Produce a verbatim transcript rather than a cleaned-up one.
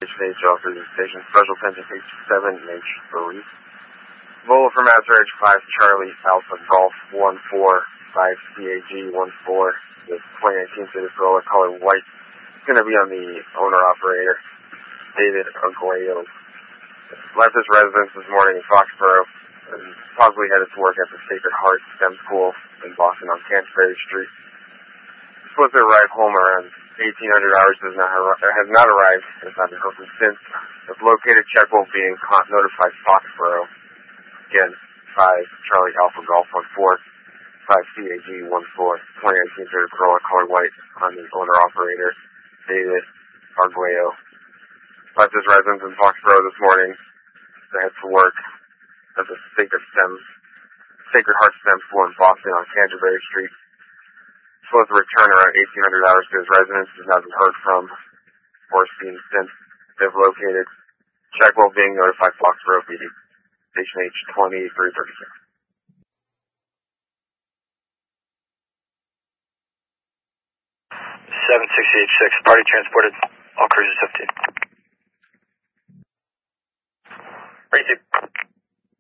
H officer station, special attention H seven and H three. Volo from Master H five, Charlie Alpha Golf one four five C A G one four, with twenty nineteen City Corolla, color white. It's going to be on the owner-operator, David Arguello. Left his residence this morning in Foxborough, and possibly headed to work at the Sacred Heart STEM School in Boston on Canterbury Street. Supposed to arrive home around eighteen hundred hours, does not has not arrived, and has not been heard from since. If located, check will be in con notified Foxborough. Again, five Charlie Alpha Golf one four, five C A G one four, twenty nineteen Toyota Corolla, color white, on the owner-operator, David Arguello. Left his residence in Foxborough this morning to head to work at the Sacred STEM, Sacred Heart STEM School in Boston on Canterbury Street. Supposed to return around eighteen hundred hours to his residence, has not been heard from or seen since. They've located. Check while being notified Foxborough P D, station H twenty-three thirty-six. seven six eight six, party transported, all cruisers fifteen. Ready to.